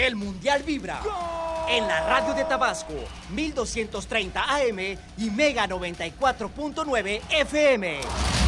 El Mundial vibra en la radio de Tabasco, 1230 AM y Mega 94.9 FM.